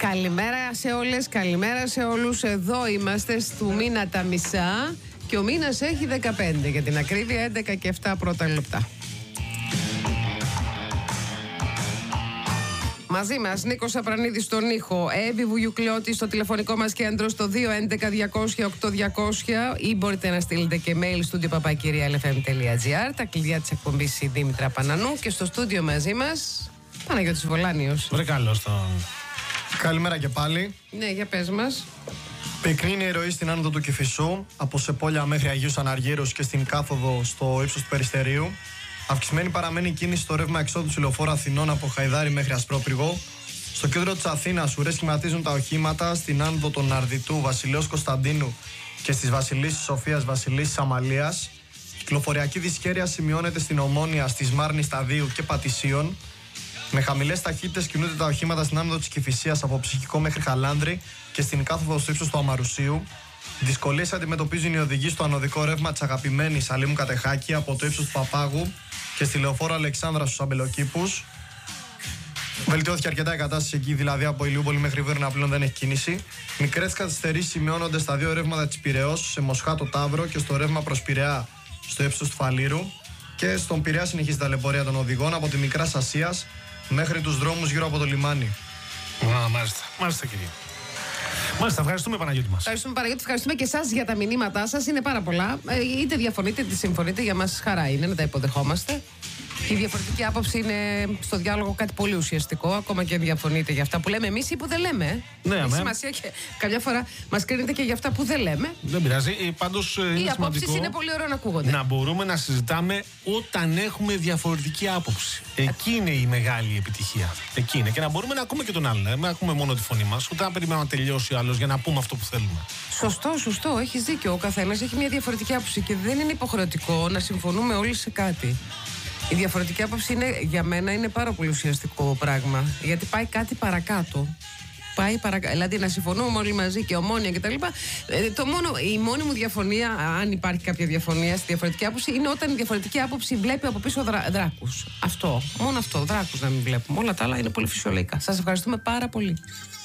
Καλημέρα σε όλες, καλημέρα σε όλους. Εδώ είμαστε του μήνα τα μισά και ο μήνας έχει 15, για την ακρίβεια 11 και 7 πρώτα λεπτά. Μαζί μας Νίκος Απρανίδης στον ήχο, Εύη Βουγιουκλιώτη στο τηλεφωνικό μας κέντρο στο 211-200-8200 ή μπορείτε να στείλετε και mail στο studio@lfm.gr. Τα κλειδιά της εκπομπής η Δήμητρα Πανανού και στο στούντιο μαζί μας Παναγιώτης Βολάνιος. Βρε καλώς τον. Καλημέρα και πάλι. Ναι, για πες μας. Πυκνή είναι η ροή στην άνοδο του Κηφισού, από Σεπόλια μέχρι Αγίους Αναργύρους και στην κάθοδο στο ύψος του Περιστερίου. Αυξημένη παραμένει η κίνηση στο ρεύμα εξόδου του λεωφόρου Αθηνών από Χαϊδάρι μέχρι Ασπρόπυργο. Στο κέντρο της Αθήνας ουρές σχηματίζουν τα οχήματα στην άνοδο των Αρδιτού, Βασιλέως Κωνσταντίνου και στις Βασιλίσσης Σοφίας, Βασιλίσσης Αμαλίας. Κυκλοφοριακή δυσχέρεια σημειώνεται στην Ομόνια, στη Σμάρνη Σταδίου και Πατησίων. Με χαμηλές ταχύτητες κινούνται τα οχήματα στην άνοδο της Κηφισίας από Ψυχικό μέχρι Χαλάνδρη και στην κάθοδο στο ύψος του Αμαρουσίου. Δυσκολίες αντιμετωπίζουν οι οδηγοί στο ανωδικό ρεύμα της αγαπημένης Αλήμου Κατεχάκη από το ύψος του Παπάγου και στη λεωφόρο Αλεξάνδρα στους Αμπελοκήπους. Βελτιώθηκε αρκετά η κατάσταση εκεί, δηλαδή από Ηλιούπολη μέχρι Βέρνα πλέον δεν έχει κίνηση. Μικρές καθυστερήσεις σημειώνονται στα δύο ρεύματα της Πειραιώς, σε Μοσχάτο Ταύρο και στο ρεύμα προς Πειραιά στο ύψος του Φαλήρου. Και στον Πειραιά συνεχίζει τα ταλαιπωρία των οδηγών από τη Μικράς Ασίας μέχρι τους δρόμους γύρω από το λιμάνι. Μάλιστα κύριε. Μάλιστα, ευχαριστούμε Παναγιώτη μας. Ευχαριστούμε Παναγιώτη, ευχαριστούμε και εσάς για τα μηνύματά σας. Είναι πάρα πολλά. Είτε διαφωνείτε είτε συμφωνείτε, για μας χαρά είναι να τα υποδεχόμαστε. Η διαφορετική άποψη είναι στο διάλογο κάτι πολύ ουσιαστικό, ακόμα και διαφωνείτε για αυτά που λέμε εμείς ή που δεν λέμε. Ναι, έχει σημασία και καμιά φορά μας κρίνετε και για αυτά που δεν λέμε. Δεν πειράζει. Πάντως οι απόψεις είναι πολύ ωραίο να ακούγονται. Να μπορούμε να συζητάμε όταν έχουμε διαφορετική άποψη. Εκεί είναι η μεγάλη επιτυχία. Εκεί είναι. Και να μπορούμε να ακούμε και τον άλλον. Να ακούμε μόνο τη φωνή μας, ούτε να περιμένουμε να τελειώσει ο άλλος για να πούμε αυτό που θέλουμε. Σωστό. Έχεις δίκιο. Ο καθένας έχει μια διαφορετική άποψη και δεν είναι υποχρεωτικό να συμφωνούμε όλοι σε κάτι. Η διαφορετική άποψη για μένα είναι πάρα πολύ ουσιαστικό πράγμα. Γιατί πάει κάτι παρακάτω. Δηλαδή να συμφωνούμε όλοι μαζί και ομόνοια κτλ. Η μόνη μου διαφωνία, αν υπάρχει κάποια διαφωνία στη διαφορετική άποψη, είναι όταν η διαφορετική άποψη βλέπει από πίσω δράκους. Μόνο αυτό. Δράκους να μην βλέπουμε. Όλα τα άλλα είναι πολύ φυσιολογικά. Σας ευχαριστούμε πάρα πολύ.